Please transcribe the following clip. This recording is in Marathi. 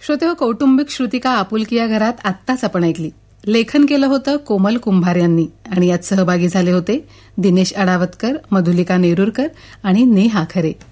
श्रोते, कौटुंबिक श्रुतिका आपुलकी या घरात आत्ताच आपण ऐकली. लेखन केलं होतं कोमल कुंभार यांनी आणि यात सहभागी झाले होते दिनेश अडावतकर, मधुलिका नेरुरकर आणि नेहा खरे.